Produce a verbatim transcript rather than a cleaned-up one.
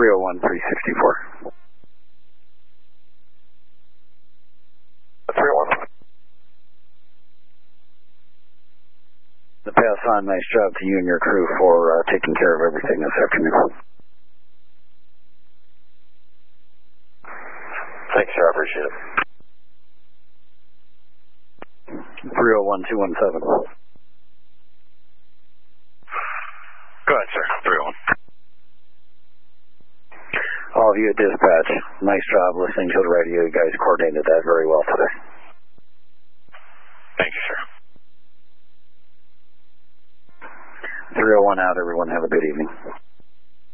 three oh one, three sixty-four. three oh one. To pass on, nice job to you and your crew for uh, taking care of everything this afternoon. Thanks, sir. I appreciate it. three oh one, two one seven. Go ahead, sir. three oh one. All of you at dispatch, nice job listening to the radio. You guys coordinated that very well today. Thank you, sir. three oh one out, everyone. Have a good evening.